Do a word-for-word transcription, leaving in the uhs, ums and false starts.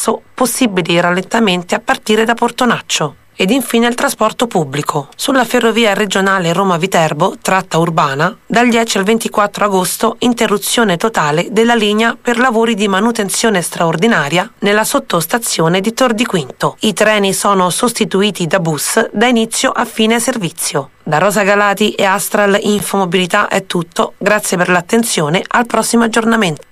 possibili rallentamenti a partire da Portonaccio. Ed infine il trasporto pubblico. Sulla ferrovia regionale Roma-Viterbo, tratta urbana, dal dieci al ventiquattro agosto interruzione totale della linea per lavori di manutenzione straordinaria nella sottostazione di Tor di Quinto. I treni sono sostituiti da bus da inizio a fine servizio. Da Rosa Galati e Astral Infomobilità è tutto, grazie per l'attenzione, al prossimo aggiornamento.